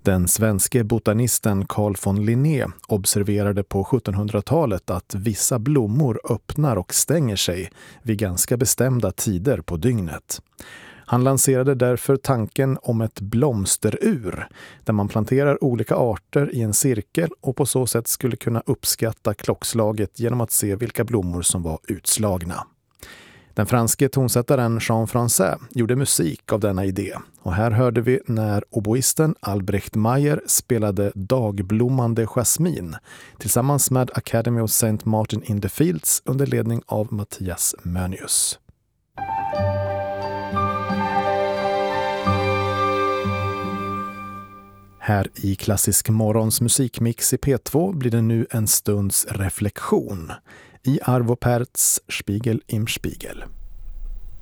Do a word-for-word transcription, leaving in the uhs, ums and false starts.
Den svenske botanisten Carl von Linné observerade på sjuttonhundratalet att vissa blommor öppnar och stänger sig vid ganska bestämda tider på dygnet. Han lanserade därför tanken om ett blomsterur där man planterar olika arter i en cirkel och på så sätt skulle kunna uppskatta klockslaget genom att se vilka blommor som var utslagna. Den franske tonsättaren Jean Français gjorde musik av denna idé och här hörde vi när oboisten Albrecht Meyer spelade Dagblommande jasmin tillsammans med Academy of Saint Martin in the Fields under ledning av Mattias Mönius. Här i Klassisk morgons musikmix i P två blir det nu en stunds reflektion i Arvo Pärts Spiegel im Spiegel.